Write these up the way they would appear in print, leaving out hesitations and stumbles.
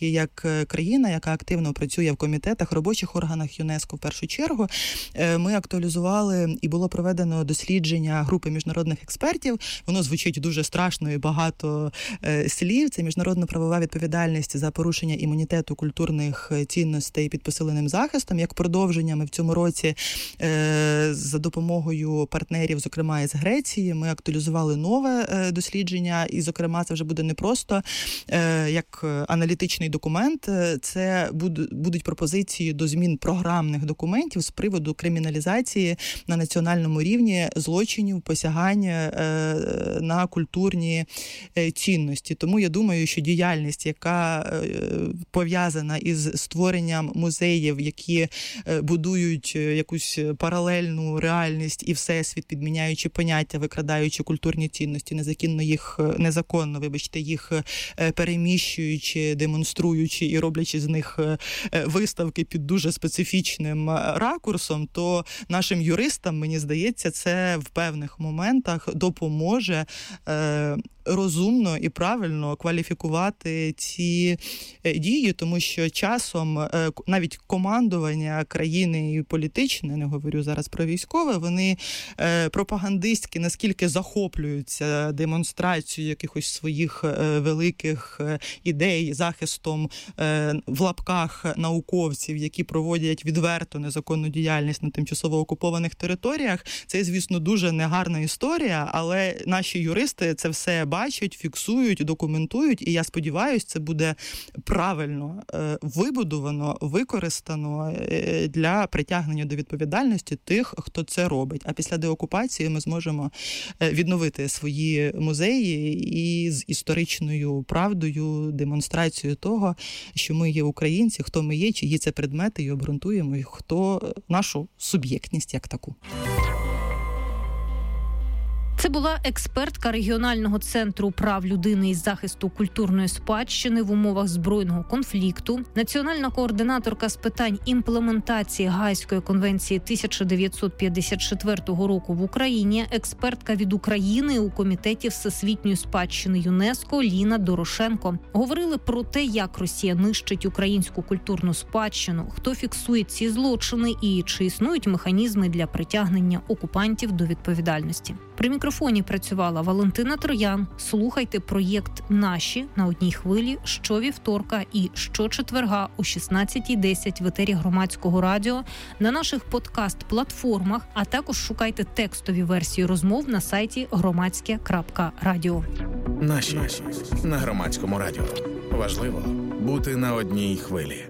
все-таки як країна, яка активно працює в комітетах, робочих органах ЮНЕСКО в першу чергу, ми актуалізували і було проведено дослідження групи міжнародних експертів. Воно звучить дуже страшно і багато слів. Це міжнародна правова відповідальність за порушення імунітету культурних цінностей під посиленим захистом. Як продовження ми в цьому році за допомогою партнерів, зокрема із Греції, ми актуалізували нове дослідження, і, зокрема, це вже буде не просто як аналітичний документ, це будуть пропозиції до змін програмних документів з приводу криміналізації на національному рівні злочинів, посягань на культурні цінності. Тому я думаю, що діяльність, яка пов'язана із створенням музеїв, які будують якусь паралельну реальність і всесвіт, підміняючи поняття, викрадаючи культурні цінності, незаконно, їх переміщуючи, демонструючи і роблячи з них виставки під дуже специфічним ракурсом, то нашим юристам, мені здається, це в певних моментах допоможе розумно і правильно кваліфікувати ці дії, тому що часом навіть командування країни і політичне, не говорю зараз про військове, вони пропагандистськи наскільки захоплюються демонстрацією якихось своїх великих ідей, захистом в лапках науковців, які проводять відверто незаконну діяльність на тимчасово окупованих територіях. Це, звісно, дуже негарна історія, але наші юристи це все бачать, фіксують, документують, і я сподіваюся, це буде правильно вибудовано, використано для притягнення до відповідальності тих, хто це робить. А після деокупації ми зможемо відновити свої музеї і з історичною правдою, демонстрацією того, що ми є українці, хто ми є, чиї це предмети, і обґрунтуємо, і хто нашу суб'єктність як таку. Це була експертка регіонального центру прав людини і захисту культурної спадщини в умовах збройного конфлікту, національна координаторка з питань імплементації Гаазької конвенції 1954 року в Україні, експертка від України у Комітеті всесвітньої спадщини ЮНЕСКО Ліна Дорошенко. Говорили про те, як Росія нищить українську культурну спадщину, хто фіксує ці злочини і чи існують механізми для притягнення окупантів до відповідальності. При мікрофоні працювала Валентина Троян. Слухайте проєкт «Наші» на одній хвилі щовівторка і щочетверга о 16:10 в етері Громадського радіо, на наших подкаст-платформах, а також шукайте текстові версії розмов на сайті громадське.радіо. «Наші» на Громадському радіо. Важливо бути на одній хвилі.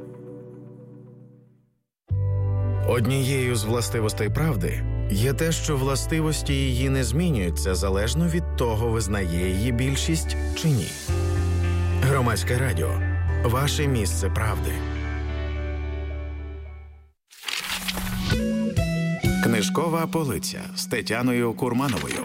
Однією з властивостей правди є те, що властивості її не змінюються залежно від того, визнає її більшість чи ні. Громадське радіо. Ваше місце правди. Книжкова полиця з Тетяною Курмановою.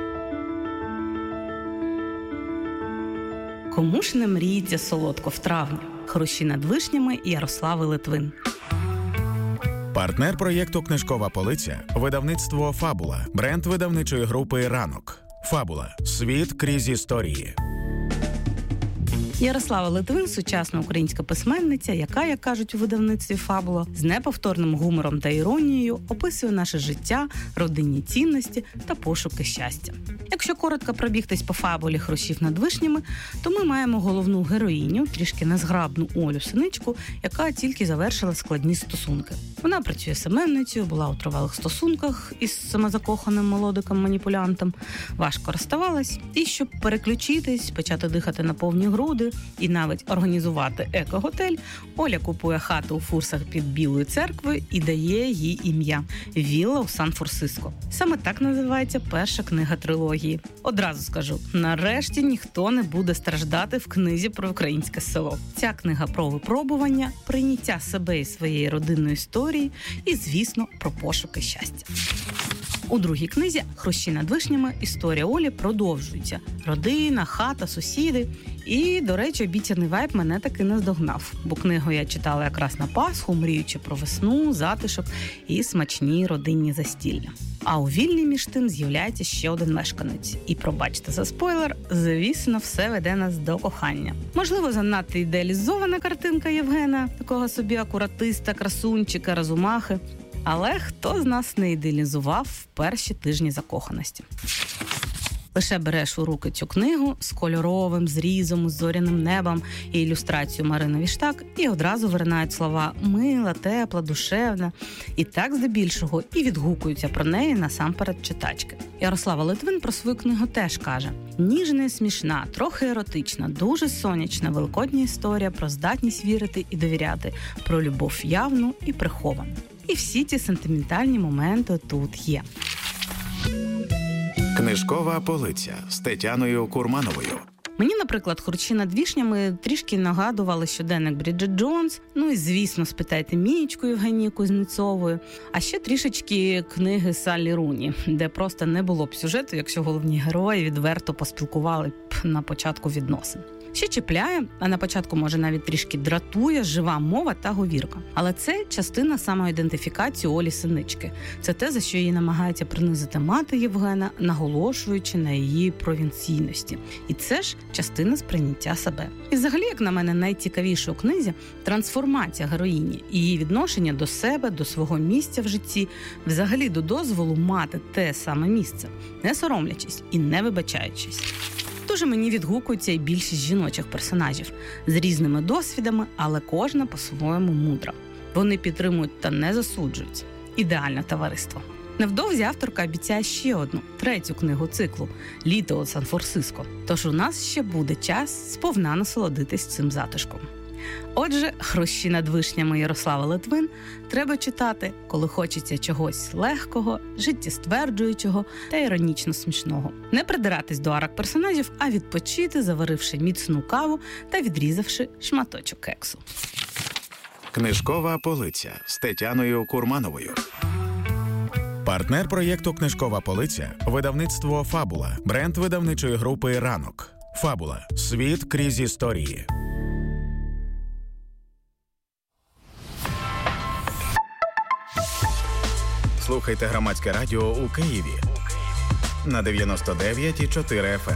Кому ж не мріється солодко в травні? Хрущі над вишнями Ярослави Литвин. Партнер проєкту «Книжкова полиця» – видавництво «Фабула», бренд видавничої групи «Ранок». «Фабула» – світ крізь історії. Ярослава Литвин – сучасна українська письменниця, яка, як кажуть у видавництві «Фабула», з неповторним гумором та іронією описує наше життя, родинні цінності та пошуки щастя. Якщо коротко пробігтись по фабулі «Хрущів над вишнями», то ми маємо головну героїню, трішки незграбну Олю Синичку, яка тільки завершила складні стосунки. Вона працює семенницею, була у тривалих стосунках із самозакоханим молодиком-маніпулянтом, важко розставалась, і щоб переключитись, почати дихати на повні груди і навіть організувати еко-готель, Оля купує хату у Фурсах під Білою церквою і дає їй ім'я – «Вілла у Сан-Франциско». Саме так називається перша книга трилогії. Одразу скажу, нарешті ніхто не буде страждати в книзі про українське село. Ця книга про випробування, прийняття себе і своєї родинної історії і, звісно, про пошуки щастя. У другій книзі «Хрущі над вишнями» історія Олі продовжується. Родина, хата, сусіди. І, до речі, обіцяний вайб мене таки наздогнав, бо книгу я читала якраз на Пасху, мріючи про весну, затишок і смачні родинні застілля. А у вільні між тим з'являється ще один мешканець. І, пробачте за спойлер, звісно, все веде нас до кохання. Можливо, занадто ідеалізована картинка Євгена, такого собі акуратиста, красунчика, розумахи. Але хто з нас не ідеалізував в перші тижні закоханості? Лише береш у руки цю книгу з кольоровим зрізом, з зоряним небом і ілюстрацією Марини Віштак, і одразу виринають слова «мила», «тепла», «душевна». І так здебільшого і відгукуються про неї насамперед читачки. Ярослава Литвин про свою книгу теж каже: ніжна, смішна, трохи еротична, дуже сонячна, великодня історія про здатність вірити і довіряти, про любов явну і приховану. І всі ці сентиментальні моменти тут є. Книжкова полиця з Тетяною Курмановою. Мені, наприклад, «Хрущі над вишнями» трішки нагадували щоденник Бріджит Джонс, ну і, звісно, «Спитайте Мієчку» Євгенії Кузнєцової, а ще трішечки книги Саллі Руні, де просто не було б сюжету, якщо головні герої відверто поспілкували б на початку відносин. Ще чіпляє, а на початку, може, навіть трішки дратує жива мова та говірка. Але це частина самоідентифікації Олі Синички. Це те, за що її намагається принизити мати Євгена, наголошуючи на її провінційності. І це ж частина сприйняття себе. І взагалі, як на мене, найцікавіше у книзі – трансформація героїні, її відношення до себе, до свого місця в житті, взагалі до дозволу мати те саме місце, не соромлячись і не вибачаючись. Дуже мені відгукується і більшість жіночих персонажів з різними досвідами, але кожна по-своєму мудра. Вони підтримують та не засуджують. Ідеальне товариство. Невдовзі авторка обіцяє ще одну, третю книгу циклу «Літо у Сан-Франциско». Тож у нас ще буде час сповна насолодитись цим затишком. Отже, «Хрущі над вишнями» Ярослава Литвин треба читати, коли хочеться чогось легкого, життєстверджуючого та іронічно смішного. Не придиратись до арок персонажів, а відпочити, заваривши міцну каву та відрізавши шматочок кексу. Книжкова полиця з Тетяною Курмановою. Партнер проєкту «Книжкова полиця» – видавництво «Фабула», бренд видавничої групи «Ранок». «Фабула» – світ крізь історії. Слухайте Громадське радіо у Києві на 99,4 FM.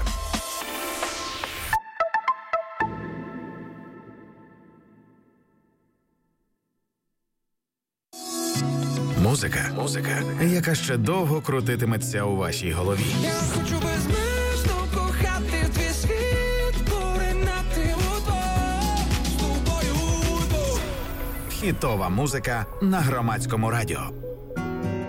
Музика, яка ще довго крутитиметься у вашій голові. Я хочу безмежно кохати твій світ, поринати з тобою. Хітова музика на Громадському радіо.